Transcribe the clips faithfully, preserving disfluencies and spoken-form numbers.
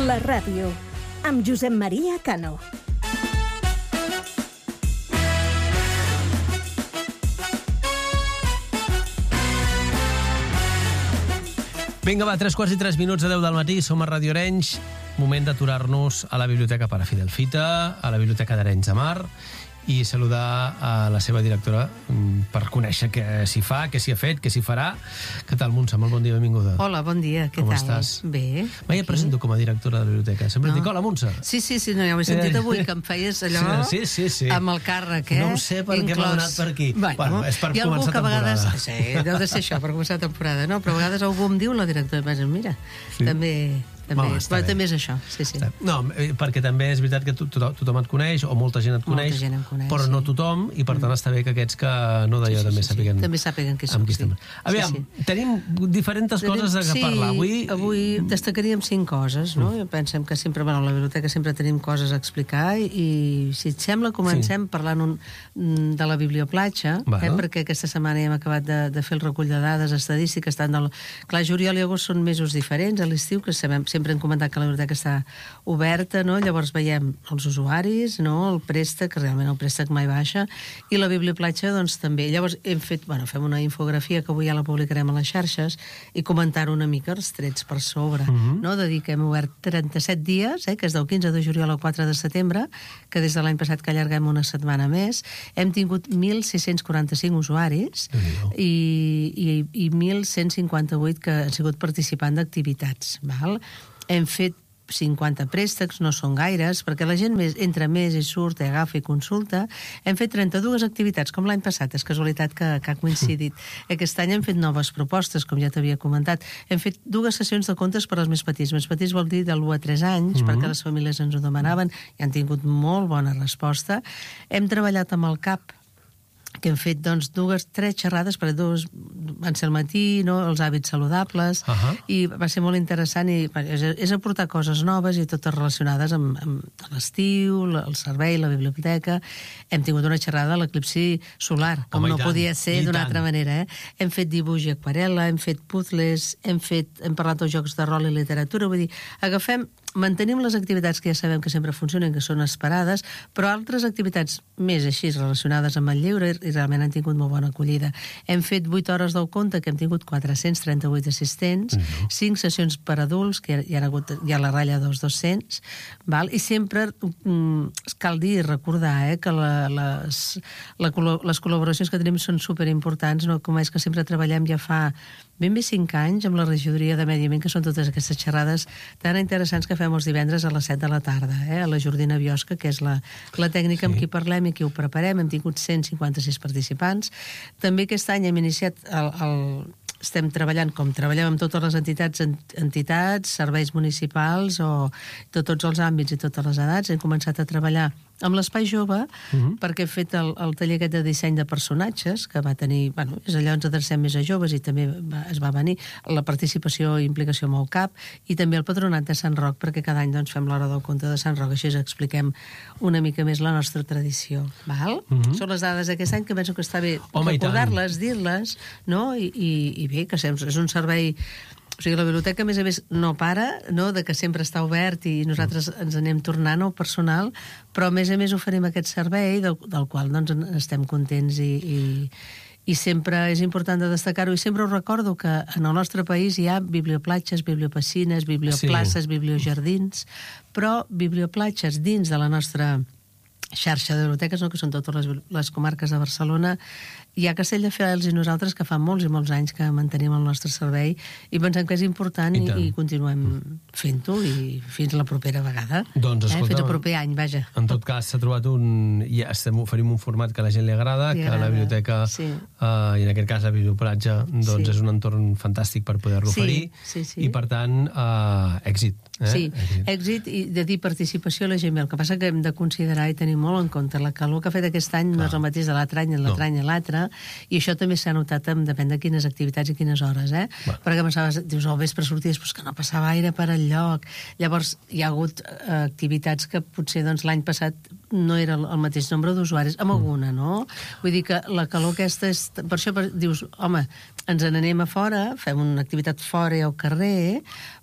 La ràdio, amb Josep Maria Cano. Vinga, va, tres quarts i tres minuts de deu del matí, som a Ràdio Arenys. Moment d'aturar-nos a la Biblioteca Pare Fidel Fita, a la Biblioteca d'Arenys de Mar, i saludar a la seva directora per conèixer què s'hi fa, què s'hi ha fet, què s'hi farà. Què tal, Montse? Molt bon dia, benvinguda. Hola, bon dia, què Com tal? estàs? Bé. Mai et presento com a directora de la biblioteca. Sempre No. et dic, hola, Montse. Sí, sí, sí, no, ja ho he sentit avui, que em feies allò Sí, sí, sí. amb el càrrec, eh? No ho sé per què m'ha donat per aquí. Bueno, Bueno, és per hi ha algú començar que a vegades... temporada. Sí, deu de ser això, per començar temporada, no? Però a vegades algú em diu, la directora, i mira, Sí. també... També, Home, està però bé. també és això, sí, sí. No, eh, perquè també és veritat que to- to- tothom et coneix, o molta gent et Molta coneix, gent em coneix, però sí. no tothom, i per tant està bé que aquests que no d'allò Sí, sí, també sí, sí. sàpiguen... També sàpiguen qui amb soc, qui sí. estem. Aviam, Sí, tenim diferents coses de sí, parlar. Avui... avui destacaríem cinc coses, no? Mm. Pensem que sempre, bueno, a la biblioteca sempre tenim coses a explicar i, i si et sembla, comencem sí. parlant un, de la biblioplatja, Bueno. eh, perquè aquesta setmana ja hem acabat de, de fer el recull de dades estadístiques. Tant del... Clar, juliol i agost són mesos diferents, a l'estiu, que sabem, sempre hem comentat que la biblioteca està oberta, no? Llavors veiem els usuaris, no? El préstec, que realment el préstec mai baixa, i la biblioplatja, doncs, també. Llavors hem fet, bueno, fem una infografia que avui ja la publicarem a les xarxes i comentar una mica els trets per sobre, Mhm. no? De dir que hem obert trenta-set dies, eh? Que és del quinze de juliol al quatre de setembre, que des de l'any passat que allarguem una setmana més, hem tingut mil sis-cents quaranta-cinc usuaris i, i, i mil cent cinquanta-vuit que han sigut participant d'activitats, val? Hem fet cinquanta préstecs, no són gaires, perquè la gent més, entra més i surt, i agafa i consulta. Hem fet trenta-dues activitats, com l'any passat, és casualitat que, que ha coincidit. Aquest any hem fet noves propostes, com ja t'havia comentat. Hem fet dues sessions de contes per als més petits. Més petits vol dir de l'u a tres anys, mm-hmm. perquè les famílies ens ho demanaven i han tingut molt bona resposta. Hem treballat amb el C A P, que hem fet doncs, dues, tres xerrades, per dos van ser al matí, no? Els hàbits saludables, Uh-huh. i va ser molt interessant, i és, és aportar coses noves i totes relacionades amb, amb l'estiu, el servei, la biblioteca. Hem tingut una xerrada a l'eclipsi solar, com Home, i no tant, podia ser i d'una tant. altra manera. Eh? Hem fet dibuix i aquarel·la, hem fet puzzles, hem, fet, hem parlat dels jocs de rol i literatura, vull dir, agafem, mantenim les activitats que ja sabem que sempre funcionen, que són esperades, però altres activitats més així relacionades amb el lliure i realment han tingut molt bona acollida. Hem fet vuit hores del conte, que hem tingut quatre-cents trenta-vuit assistents, Mm-hmm. cinc sessions per adults, que hi ha, hagut, hi ha la ratlla dels dos-cents, val? I sempre mm, cal dir i recordar eh, que la, les, la, les col·laboracions que tenim són superimportants, no? Com és que sempre treballem ja fa ben bé cinc anys amb la regidoria de Medi Ambient, que són totes aquestes xerrades tan interessants que fem els divendres a les set de la tarda, eh, a la Jordina Biosca, que és la, la tècnica sí. amb qui parlem i qui ho preparem. Hem tingut cent cinquanta-sis participants. També aquest any hem iniciat el, el estem treballant, com treballem amb totes les entitats, entitats, serveis municipals o de tots els àmbits i totes les edats, hem començat a treballar amb l'Espai Jove, uh-huh. perquè he fet el, el taller aquest de disseny de personatges, que va tenir, bueno, és allò ens adrecem més a joves i també va, es va venir la participació i implicació amb el C A P, i també el Patronat de Sant Roc, perquè cada any doncs, fem l'Hora del Conte de Sant Roc, així expliquem una mica més la nostra tradició. Val? Uh-huh. Són les dades d'aquest any que penso que està bé Home, recordar-les, dir-les, no? I, i, i bé, que sempre és un servei. O sigui, la biblioteca, a més a més, no para, no?, de que sempre està obert i nosaltres ens anem tornant al personal, però a més a més oferim aquest servei del, del qual doncs, estem contents i, i, i sempre és important de destacar-ho. I sempre us recordo que en el nostre país hi ha biblioplatges, bibliopacines, biblioplaces, sí. bibliojardins, però biblioplatges dins de la nostra xarxa de biblioteques, no?, que són totes les, les comarques de Barcelona. Hi ha Castelldefels i nosaltres que fa molts i molts anys que mantenim el nostre servei i pensem que és important i, i, i continuem fent-ho i fins la propera vegada. Doncs, escolta, eh? Fins el proper any, vaja. En tot cas, s'ha trobat un... Ja estem oferint un format que a la gent li agrada, li agrada. Que la biblioteca, sí. uh, i en aquest cas la biblioplatja, doncs sí. és un entorn fantàstic per poder-lo oferir. Sí, sí, sí. I, per tant, uh, èxit. Eh? Sí, èxit. èxit i de dir participació a la gent. El que passa que hem de considerar i tenir molt en compte la calor que ha fet aquest any. Clar. No és el mateix de l'altre any, l'altre any i l'altre, i això també s'ha notat en depèn de quines activitats i quines hores, eh? Bueno. Perquè pensaves, dius, al vespre sorties, però que no passava aire per enlloc. Llavors, hi ha hagut eh, activitats que potser doncs, l'any passat no era el mateix nombre d'usuaris, amb alguna, no? Vull dir que la calor aquesta és... Per això dius, home, ens n'anem a fora, fem una activitat fora i al carrer,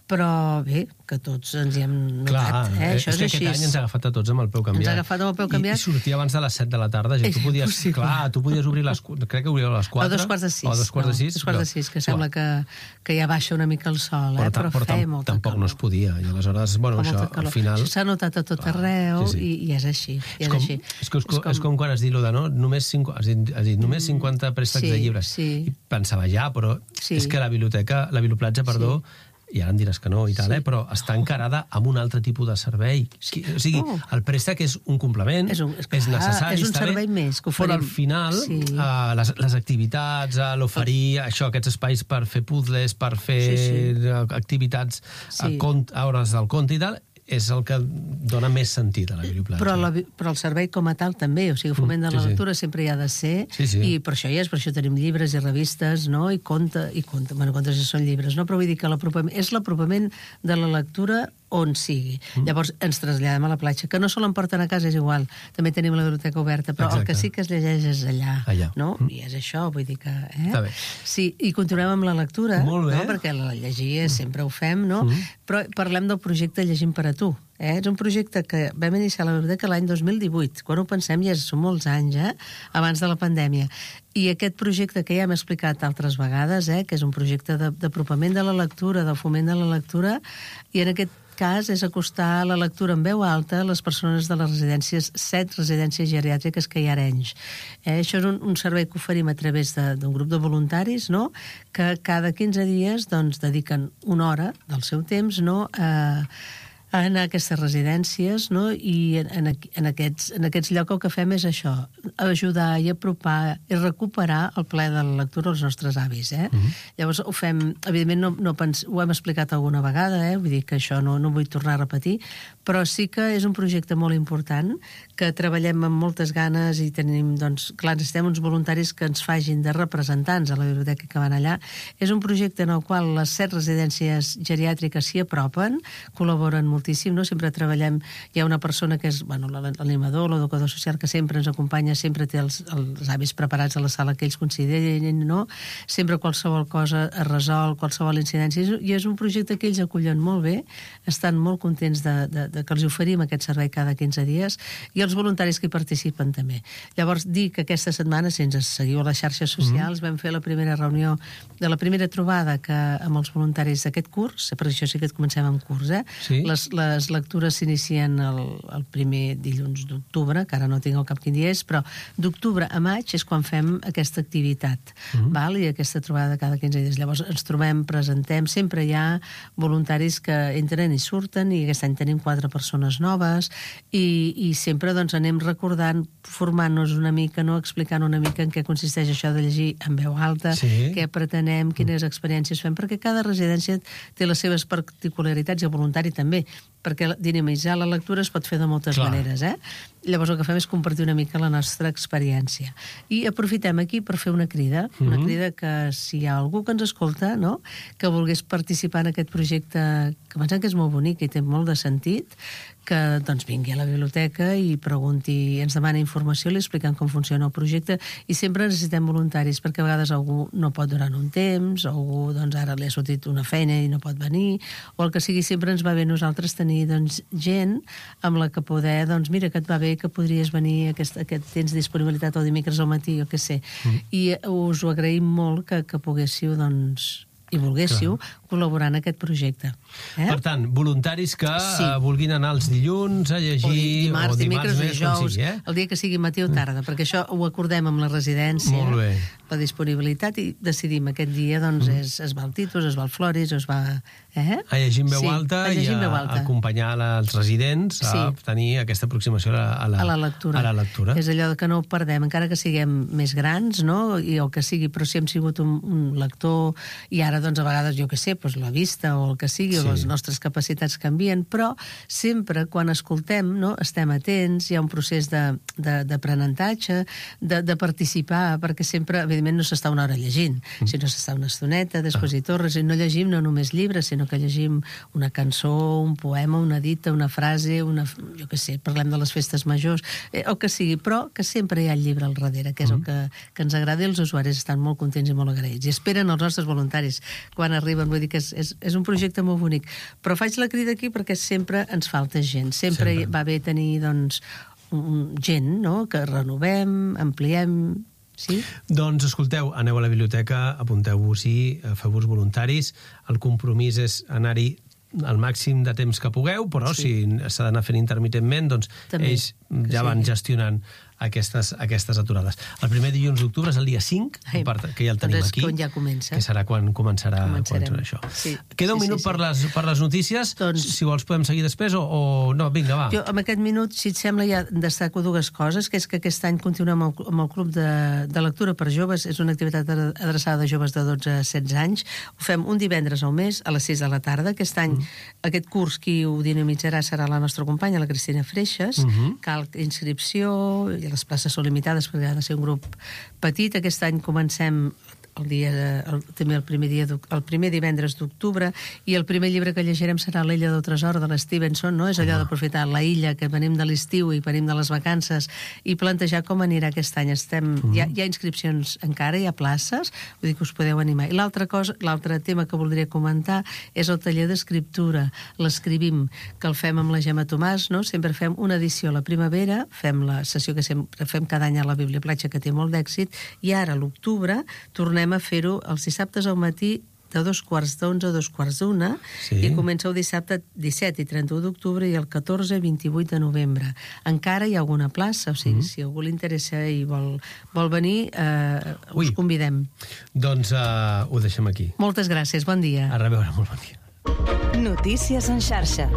Però bé, que tots ens hi hem notat. Clar, eh? Això és, és que així. aquest any ens ha agafat a tots amb el peu canviat. Ens ha agafat amb el peu canviat. I, i sortia abans de les set de la tarda. Ja, tu podies, clar, tu podies obrir les... Crec que obria a les quatre. O dos quarts de sis. O dos quarts de sis. No, dos quarts de sis, que sembla que, que ja baixa una mica el sol, eh? però, però feia molta tampoc calor. no es podia. I aleshores, bueno, això, al final... Això s'ha notat a tot clar, arreu sí, sí. I, i és així. I és, és, com, així. És, com, és, com, és com quan has dit, de, no? només, cinc, has dit, has dit només cinquanta préstecs sí, de llibres. Sí. I pensava ja, però sí. és que la biblioteca, la biblioplatja, perdó, sí. i ara em diràs que no i tal, sí. eh? però està encarada amb un altre tipus de servei. Sí. O sigui, oh. el préstec és un complement, és, un, és, clar, és necessari, és un servei bé, més que oferim. Però al final, sí. uh, les, les activitats, uh, l'oferir, això, aquests espais per fer puzzles, per fer sí, sí. activitats sí. a, cont, a hores del conte i tal, és el que dona més sentit a la biblioplatja. Però, la, però el servei com a tal també, o sigui, el foment de la sí, lectura sí. sempre hi ha de ser, sí, sí. i per això hi és, per això tenim llibres i revistes, no? I conte, i conte, bueno, contes ja són llibres, no? Però vull dir que l'apropament, és l'apropament de la lectura on sigui. Mm. Llavors ens traslladem a la platja, que no se l'emporten a casa, és igual. També tenim la biblioteca oberta, però exacte. El que sí que es llegeix és allà, allà. No? Mm. I és això, vull dir que... Eh? Està bé. Sí, i continuem amb la lectura, molt bé. No? Perquè la llegir sempre ho fem, no? Mm. Però parlem del projecte Llegim per a tu. Eh? És un projecte que vam iniciar a la biblioteca l'any dos mil divuit. Quan ho pensem ja són molts anys, eh? Abans de la pandèmia. I aquest projecte que ja hem explicat altres vegades, eh? Que és un projecte d'apropament de la lectura, del foment de la lectura, i en aquest cas és acostar la lectura en veu alta a les persones de les residències, set residències geriàtriques que hi ha a Arenys. Eh, això és un, un servei que oferim a través d'un grup de voluntaris, no?, que cada quinze dies doncs, dediquen una hora del seu temps, no?, a, a anar a aquestes residències, no?, i en, en, en, aquests, en aquests llocs el que fem és això, ajudar i apropar i recuperar el plaer de la lectura als nostres avis, eh? Uh-huh. Llavors ho fem, evidentment no, no pens, ho hem explicat alguna vegada, eh? Vull dir que això no, no vull tornar a repetir, però sí que és un projecte molt important, que treballem amb moltes ganes i tenim, doncs, clar, necessitem uns voluntaris que ens fagin de representants a la biblioteca que van allà. És un projecte en el qual les set residències geriàtriques s'hi apropen, col·laboren moltíssim, no? Sempre treballem, hi ha una persona que és, bueno, l'animador, l'educador social que sempre ens acompanya, sempre té els, els avis preparats a la sala que ells consideren, no? Sempre qualsevol cosa es resol, qualsevol incidència, i és un projecte que ells acullen molt bé, estan molt contents de, de, de que els oferim aquest servei cada quinze dies, i els voluntaris que hi participen també. Llavors, dir que aquesta setmana, si ens seguiu a les xarxes socials, mm-hmm. vam fer la primera reunió de la primera trobada que amb els voluntaris d'aquest curs, per això sí que comencem amb curs, eh? Sí. Les, les lectures s'inicien el, el primer dilluns d'octubre, que ara no tinc al cap quin dia és, però d'octubre a maig és quan fem aquesta activitat, mm-hmm. val? I aquesta trobada cada quinze dies. Llavors ens trobem, presentem, sempre hi ha voluntaris que entren i surten, i aquest any tenim quatre persones noves, i, i sempre doncs, anem recordant, formant-nos una mica, no? Explicant una mica en què consisteix això de llegir en veu alta, sí. Què pretenem, quines experiències fem, perquè cada residència té les seves particularitats, i el voluntari també, perquè dinamitzar la lectura es pot fer de moltes Clar. maneres, eh? Llavors el que fem és compartir una mica la nostra experiència. I aprofitem aquí per fer una crida, mm-hmm. una crida que si hi ha algú que ens escolta, no?, que volgués participar en aquest projecte, que pensem que és molt bonic i té molt de sentit, que doncs vingui a la biblioteca i pregunti, ens demana informació, li expliquem com funciona el projecte, i sempre necessitem voluntaris, perquè a vegades algú no pot durar un temps, o algú doncs ara li ha sortit una feina i no pot venir, o el que sigui, sempre ens va bé nosaltres tenir doncs, gent amb la que poder, doncs mira, que et va bé, que podries venir, aquest, aquest tens disponibilitat el dimecres al matí, o què sé. Mm. I us ho agraïm molt que, que poguéssiu, doncs, i volguéssiu Clar. col·laborar en aquest projecte. Eh? Per tant, voluntaris que sí. uh, vulguin anar els dilluns a llegir... O dimarts, o dimecres, o dijous, sigui, eh? el dia que sigui matí o tarda, perquè això ho acordem amb la residència, Molt bé. la disponibilitat, i decidim aquest dia, doncs, mm. és, es va al Titus, es va al Floris, es va... Eh? A llegir en veu sí, alta a i a, veu alta. a acompanyar els residents a sí. tenir aquesta aproximació a la, a, la, a, la lectura. a la lectura. És allò que no ho perdem, encara que siguem més grans, no?, i el que sigui, però si hem sigut un, un lector, i ara, doncs, a vegades, jo que sé, doncs, la vista o el que sigui, sí. o les nostres capacitats canvien, però sempre, quan escoltem, no?, estem atents, hi ha un procés d'aprenentatge, de, de, de participar, perquè sempre, evidentment, no s'està una hora llegint, mm. sinó s'està una estoneta, després hi torres, i no llegim no només llibres, sinó que llegim una cançó, un poema, una dita, una frase, una, jo què sé, parlem de les festes majors, eh, o que sigui, però que sempre hi ha el llibre al darrere, que és mm. el que, que ens agrada, i els usuaris estan molt contents i molt agraïts, i esperen els nostres voluntaris, quan arriben, vull dir que és, és, és un projecte molt bonic. Però faig la crida aquí perquè sempre ens falta gent, sempre, sempre. va bé tenir, doncs, un, gent, no?, que renovem, ampliem... Sí? Doncs escolteu, aneu a la biblioteca, apunteu-vos-hi, feu-vos voluntaris, el compromís és anar-hi el màxim de temps que pugueu, però sí. si s'ha d'anar fent intermitentment, doncs també. Ells ja van sí. gestionant aquestes, aquestes aturades. El primer dilluns d'octubre és el dia cinc, Ai, que ja el tenim aquí, ja comença. que serà quan començarà, quan serà això. Sí. Queda un sí, minut sí, sí. Per, les, per les notícies, doncs, si vols podem seguir després o, o... No, vinga, va. Jo, amb aquest minut, si et sembla, ja destaco dues coses, que és que aquest any continuem amb el, amb el Club de, de Lectura per Joves, és una activitat adreçada a joves de dotze a setze anys, ho fem un divendres al mes, a les sis de la tarda. Aquest any, mm. aquest curs, qui ho dinamitzarà serà la nostra companya, la Cristina Freixes, mm-hmm. cal inscripció, i les places són limitades perquè ha de ser un grup petit. Aquest any comencem el dia, el, també el primer, dia, el primer divendres d'octubre, i el primer llibre que llegirem serà L'Illa del Tresor, de l'Stevenson, no? És allò d'aprofitar la illa, que venim de l'estiu i venim de les vacances, i plantejar com anirà aquest any. Estem, mm. hi, ha, hi ha inscripcions encara, hi ha places, vull dir que us podeu animar. I l'altre cosa, l'altre tema que voldria comentar és el taller d'escriptura. L'escrivim, que el fem amb la Gemma Tomàs, no? Sempre fem una edició a la primavera, fem la sessió que sempre fem cada any a la Biblioplatja, que té molt d'èxit, i ara a l'octubre tornem a fer-ho els dissabtes al matí de dos quarts d'onze a dos quarts d'una, sí. i comença el dissabte disset i trenta-u d'octubre i el catorze i vint-i-vuit de novembre. Encara hi ha alguna plaça, o sigui, mm. si algú li interessa i vol, vol venir, eh, us convidem. Doncs uh, ho deixem aquí. Moltes gràcies, bon dia. A reveure, molt bon dia. Notícies en xarxa.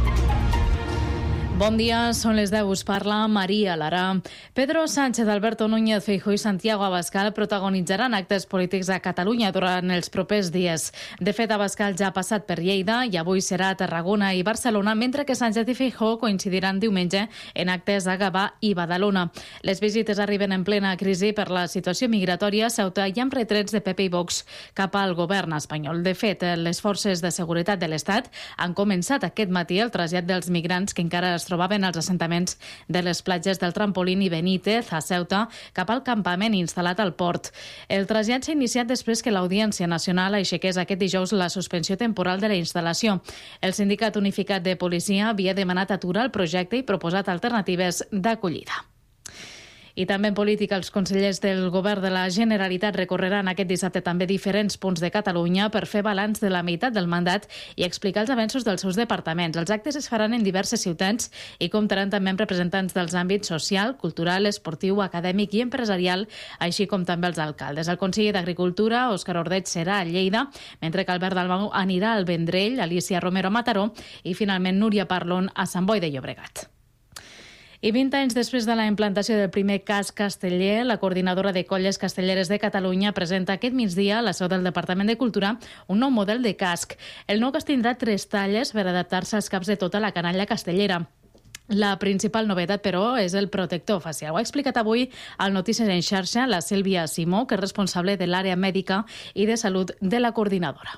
Bon dia, són les deu, us parla Maria Lara. Pedro Sánchez, Alberto Núñez Feijóo i Santiago Abascal protagonitzaran actes polítics a Catalunya durant els propers dies. De fet, Abascal ja ha passat per Lleida i avui serà a Tarragona i Barcelona, mentre que Sánchez i Feijóo coincidiran diumenge en actes a Gavà i Badalona. Les visites arriben en plena crisi per la situació migratòria a Ceuta i amb retrets de P P i Vox cap al govern espanyol. De fet, les forces de seguretat de l'Estat han començat aquest matí el trasllat dels migrants que encara es trobaven als assentaments de les platges del Trampolín i Benítez, a Ceuta, cap al campament instal·lat al port. El trasllat s'ha iniciat després que l'Audiència Nacional aixequés aquest dijous la suspensió temporal de la instal·lació. El Sindicat Unificat de Policia havia demanat aturar el projecte i proposat alternatives d'acollida. I també en política, els consellers del govern de la Generalitat recorreran aquest dissabte també diferents punts de Catalunya per fer balanç de la meitat del mandat i explicar els avenços dels seus departaments. Els actes es faran en diverses ciutats i comptaran també amb representants dels àmbits social, cultural, esportiu, acadèmic i empresarial, així com també els alcaldes. El conseller d'Agricultura, Òscar Ordeig, serà a Lleida, mentre que Albert Dalmau anirà al Vendrell, Alicia Romero a Mataró i finalment Núria Parlon a Sant Boi de Llobregat. I vint anys després de la implantació del primer casc casteller, la coordinadora de colles castelleres de Catalunya presenta aquest migdia a la seu del Departament de Cultura un nou model de casc. El nou casc tindrà tres talles per adaptar-se als caps de tota la canalla castellera. La principal novetat, però, és el protector facial. Ho ha explicat avui al Notícies en xarxa la Sílvia Simó, que és responsable de l'àrea mèdica i de salut de la coordinadora.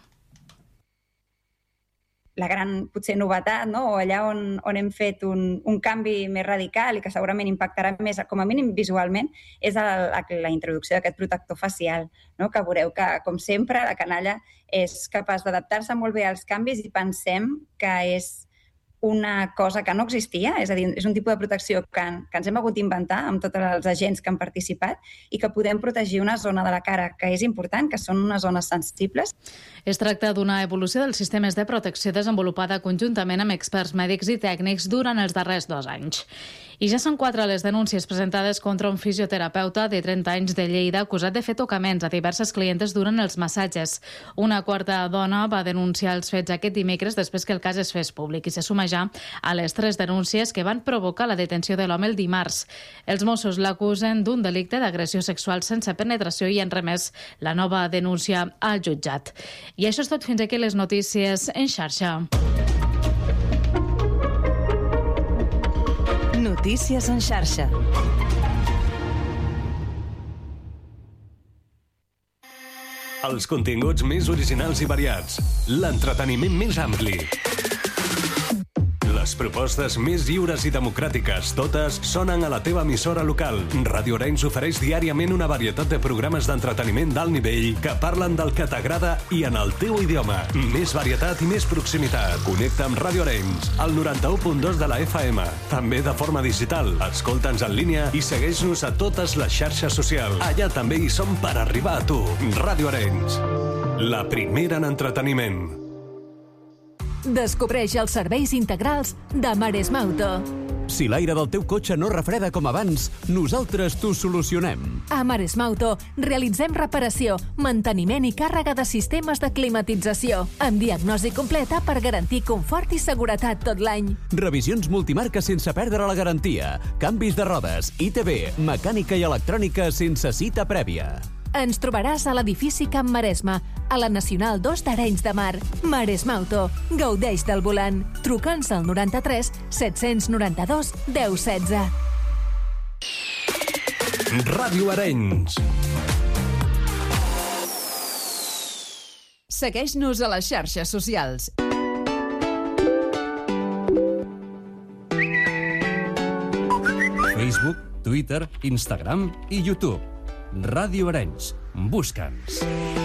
La gran, potser, novetat, no? O allà on, on hem fet un, un canvi més radical i que segurament impactarà més, com a mínim visualment, és el, la introducció d'aquest protector facial, no? Que veureu que, com sempre, la canalla és capaç d'adaptar-se molt bé als canvis i pensem que és una cosa que no existia, és a dir, és un tipus de protecció que, que ens hem hagut d'inventar amb tots els agents que han participat i que podem protegir una zona de la cara que és important, que són unes zones sensibles. Es tracta d'una evolució dels sistemes de protecció desenvolupada conjuntament amb experts mèdics i tècnics durant els darrers dos anys. I ja són quatre les denúncies presentades contra un fisioterapeuta de trenta anys de Lleida acusat de fer tocaments a diverses clientes durant els massatges. Una quarta dona va denunciar els fets aquest dimecres després que el cas es fes públic i se suma ja a les tres denúncies que van provocar la detenció de l'home el dimarts. Els Mossos l'acusen d'un delicte d'agressió sexual sense penetració i han remès la nova denúncia al jutjat. I això és tot, fins aquí les notícies en xarxa. Notícies en xarxa. Els continguts més originals i variats. L'entreteniment més ampli. Les propostes més lliures i democràtiques, totes sonen a la teva emissora local. Ràdio Arenys ofereix diàriament una varietat de programes d'entreteniment d'alt nivell que parlen del que t'agrada i en el teu idioma. Més varietat i més proximitat. Connecta amb Ràdio Arenys, al noranta-u punt dos de la F M. També de forma digital. Escolta'ns en línia i segueix-nos a totes les xarxes socials. Allà també hi som per arribar a tu. Ràdio Arenys, la primera en entreteniment. Descobreix els serveis integrals de Maresma Auto. Si l'aire del teu cotxe no refreda com abans, nosaltres t'ho solucionem. A Maresma Auto realitzem reparació, manteniment i càrrega de sistemes de climatització, amb diagnosi completa per garantir confort i seguretat tot l'any. Revisions multimarca sense perdre la garantia, canvis de rodes, I T V, mecànica i electrònica sense cita prèvia. Ens trobaràs a l'edifici Camp Maresma, a la Nacional dos d'Arenys de Mar. Maresma Auto. Gaudeix del volant. Truca'ns al noranta-tres set-cents noranta-dos deu setze. Ràdio Arenys. Segueix-nos a les xarxes socials. Facebook, Twitter, Instagram i YouTube. Ràdio Arenys. Busca'ns.